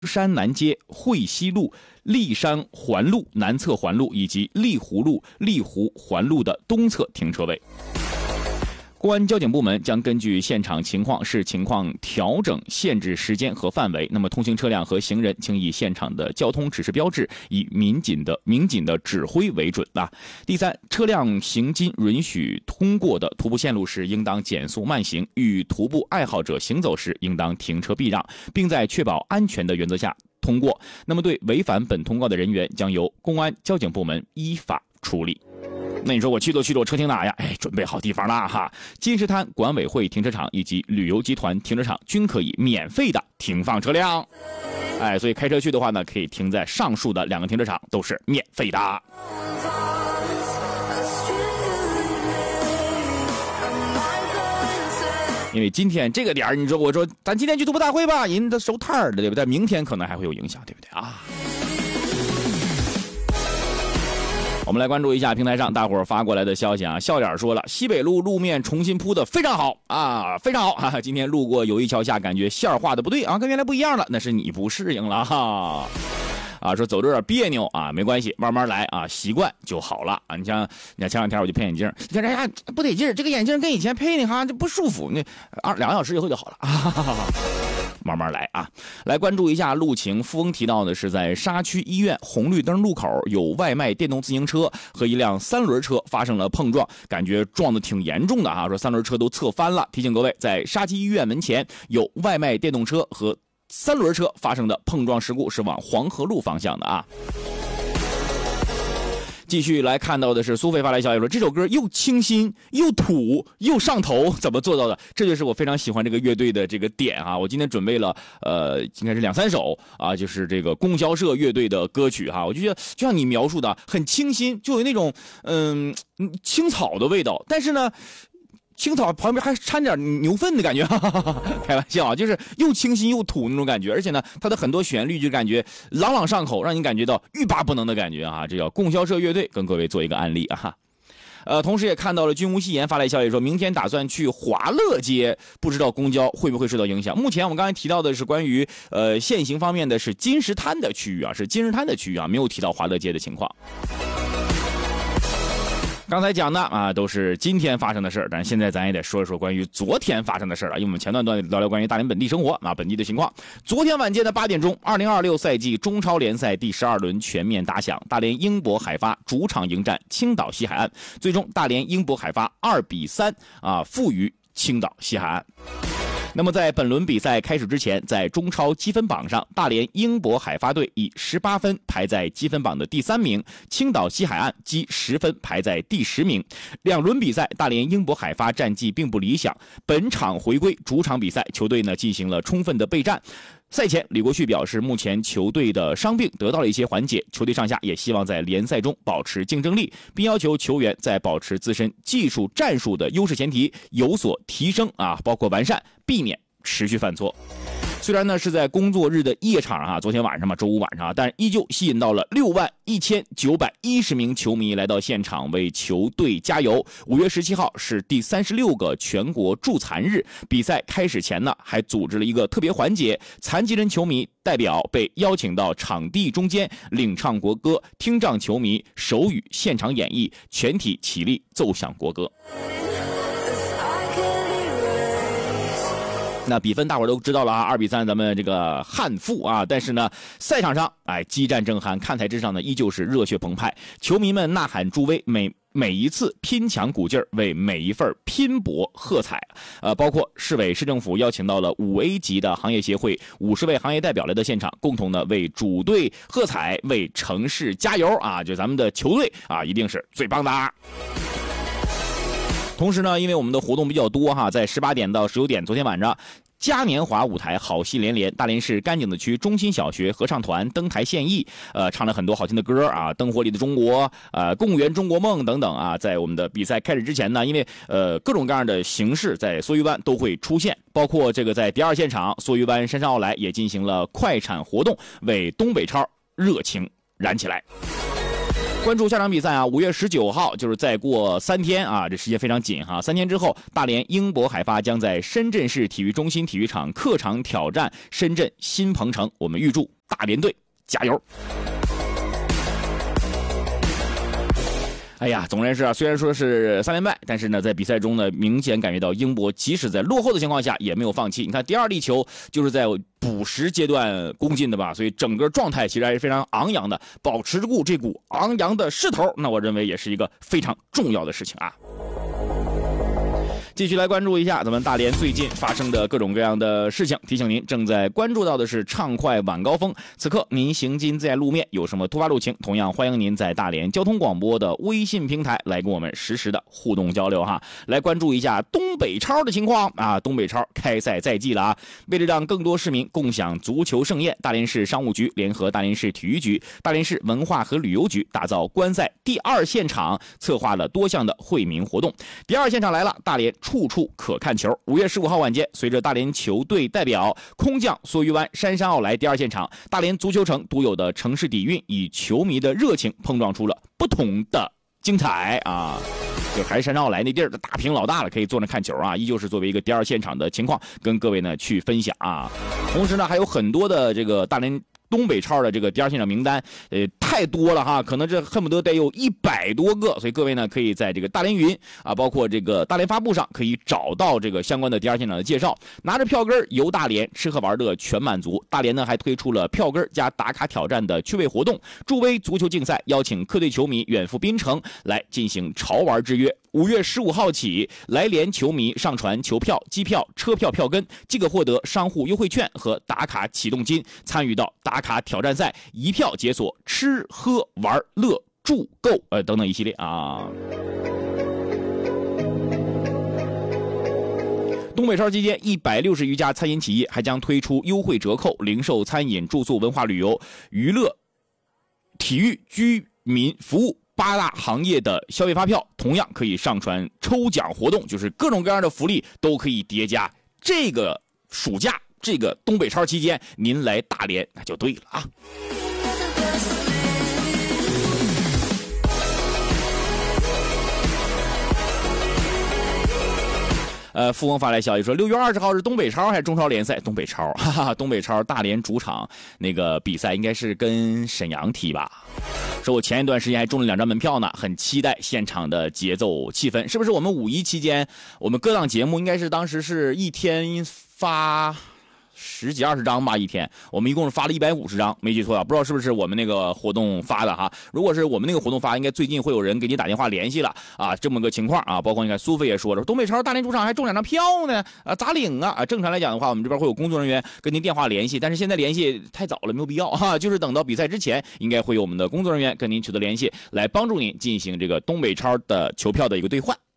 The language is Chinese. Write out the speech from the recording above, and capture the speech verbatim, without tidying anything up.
山南街、惠西路、骊山环路、南侧环路以及丽湖路、丽湖环路的东侧停车位。公安交警部门将根据现场情况视情况调整限制时间和范围。那么通行车辆和行人请以现场的交通指示标志，以民警的民警的指挥为准啊。第三，车辆行经允许通过的徒步线路时，应当减速慢行；与徒步爱好者行走时，应当停车避让，并在确保安全的原则下通过。那么对违反本通告的人员，将由公安交警部门依法处理。那你说我去都去了，我车停哪呀？哎，准备好地方了哈！金石滩管委会停车场以及旅游集团停车场均可以免费的停放车辆。哎，所以开车去的话呢，可以停在上述的两个停车场，都是免费的。因为今天这个点儿，你说我说咱今天去徒步大会吧，人都收摊儿了，对不对？明天可能还会有影响，对不对啊？我们来关注一下平台上大伙儿发过来的消息啊，笑脸说了，西北路路面重新铺的非常好啊，非常好啊！今天路过友谊桥下，感觉线画的不对啊，跟原来不一样了，那是你不适应了哈。啊，说走着有点别扭啊，没关系，慢慢来啊，习惯就好了啊。你像，你看前两天我就配眼镜，你看哎呀不得劲儿，这个眼镜跟以前配的哈就不舒服，那二两个小时以后就好了啊。慢慢来啊，来关注一下路情。富翁提到的是，在沙区医院红绿灯路口有外卖电动自行车和一辆三轮车发生了碰撞，感觉撞得挺严重的啊。说三轮车都侧翻了。提醒各位，在沙区医院门前有外卖电动车和三轮车发生的碰撞事故是往黄河路方向的啊。继续来看到的是苏菲发来消息说，这首歌又清新又土又上头，怎么做到的？这就是我非常喜欢这个乐队的这个点啊！我今天准备了呃，应该是两三首啊，就是这个供销社乐队的歌曲哈。我就觉得就像你描述的，很清新，就有那种嗯青草的味道，但是呢。青草旁边还掺点牛粪的感觉，哈哈哈，开玩笑啊，就是又清新又土那种感觉，而且呢，它的很多旋律就感觉朗朗上口，让你感觉到欲罢不能的感觉啊！这叫供销社乐队，跟各位做一个案例啊。呃，同时也看到了君无戏言发来消息说，明天打算去华乐街，不知道公交会不会受到影响。目前我们刚才提到的是关于呃限行方面的是金石滩的区域啊，是金石滩的区域啊，没有提到华乐街的情况。刚才讲的啊，都是今天发生的事儿，但是现在咱也得说一说关于昨天发生的事儿啊，因为我们前段段聊聊关于大连本地生活啊，本地的情况。昨天晚间的八点钟，二零二六赛季中超联赛第十二轮全面打响，大连英博海发主场迎战青岛西海岸，最终大连英博海发二比三啊负于青岛西海岸。那么在本轮比赛开始之前，在中超积分榜上，大连英博海发队以十八分排在积分榜的第三名，青岛西海岸积十分排在第十名。两轮比赛，大连英博海发战绩并不理想，本场回归主场比赛，球队呢进行了充分的备战。赛前，李国旭表示，目前球队的伤病得到了一些缓解，球队上下也希望在联赛中保持竞争力，并要求球员在保持自身技术战术的优势前提有所提升啊，包括完善，避免持续犯错。虽然呢是在工作日的夜场啊，昨天晚上嘛，周五晚上啊，但是依旧吸引到了六万一千九百一十名球迷来到现场为球队加油。五月十七号是第三十六个全国助残日，比赛开始前呢，还组织了一个特别环节，残疾人球迷代表被邀请到场地中间领唱国歌，听障球迷手语现场演绎，全体起立奏响国歌。那比分大伙都知道了啊，二比三，咱们这个汉负啊。但是呢，赛场上，哎，激战正酣，看台之上呢，依旧是热血澎湃，球迷们呐喊助威，每每一次拼抢鼓劲儿，为每一份拼搏喝彩。呃，包括市委市政府邀请到了五 A 级的行业协会五十位行业代表来到现场，共同呢为主队喝彩，为城市加油啊！就咱们的球队啊，一定是最棒的。同时呢，因为我们的活动比较多哈，在十八点到十九点，昨天晚上嘉年华舞台好戏连连，大连市甘井子区中心小学合唱团登台献艺，呃，唱了很多好听的歌啊，《灯火里的中国》呃，《共圆中国梦》等等啊。在我们的比赛开始之前呢，因为呃各种各样的形式在梭鱼湾都会出现，包括这个在第二现场，梭鱼湾山上奥莱也进行了快闪活动，为东北超热情燃起来。 关注下场比赛啊，五月十九号，就是再过三天啊，这时间非常紧哈。三天之后，大连英博海发将在深圳市体育中心体育场客场挑战深圳新鹏城。我们预祝大连队加油！哎呀，总而言之啊，虽然说是三连败，但是呢，在比赛中呢，明显感觉到英博即使在落后的情况下也没有放弃。你看第二粒球就是在补时阶段攻进的吧，所以整个状态其实还是非常昂扬的，保持住这股昂扬的势头，那我认为也是一个非常重要的事情啊。继续来关注一下咱们大连最近发生的各种各样的事情，提醒您正在关注到的是畅快晚高峰，此刻您行经在路面有什么突发路情，同样欢迎您在大连交通广播的微信平台来跟我们实时的互动交流哈。来关注一下东北超的情况啊，东北超开赛在即了啊！为了让更多市民共享足球盛宴，大连市商务局联合大连市体育局、大连市文化和旅游局打造观赛第二现场，策划了多项的惠民活动。第二现场来了，大连处处可看球。五月十五号晚间，随着大连球队代表空降梭鱼湾杉杉奥莱第二现场，大连足球城独有的城市底蕴与球迷的热情碰撞出了不同的精彩啊！就还是杉杉奥莱那地儿的大屏老大了，可以坐那看球啊，依旧是作为一个第二现场的情况跟各位呢去分享啊。同时呢，还有很多的这个大连东北超的这个第二现场名单，呃，太多了哈，可能这恨不得得有一百多个，所以各位呢可以在这个大连云啊，包括这个大连发布上可以找到这个相关的第二现场的介绍。拿着票根游大连，吃喝玩乐全满足。大连呢还推出了票根加打卡挑战的趣味活动，助威足球竞赛，邀请客队球迷远赴槟城来进行潮玩之约。五月十五号起，来连球迷上传球票、机票、车票票根，即可获得商户优惠券和打卡启动金，参与到打卡挑战赛，一票解锁吃喝玩乐住购呃等等一系列啊。东北超期间，一百六十余家餐饮企业还将推出优惠折扣，零售、餐饮、住宿、文化旅游、娱乐、体育、居民服务八大行业的消费发票，同样可以上传抽奖活动，就是各种各样的福利都可以叠加。这个暑假，这个东北超期间，您来大连那就对了啊。呃，富翁发来消息说，六月二十号是东北超还是中超联赛？东北超，哈哈，东北超大连主场那个比赛应该是跟沈阳踢吧？说我前一段时间还中了两张门票呢，很期待现场的节奏气氛。是不是我们五一期间，我们各档节目应该是当时是一天发十几二十张吧，一天我们一共是发了一百五十张，没记错啊，不知道是不是我们那个活动发的哈。如果是我们那个活动发，应该最近会有人给你打电话联系了啊，这么个情况啊。包括你看苏菲也说了，东北超大连主场还中两张票呢，啊咋领啊？啊，正常来讲的话，我们这边会有工作人员跟您电话联系，但是现在联系太早了，没有必要哈、啊，就是等到比赛之前，应该会有我们的工作人员跟您取得联系，来帮助您进行这个东北超的球票的一个兑换。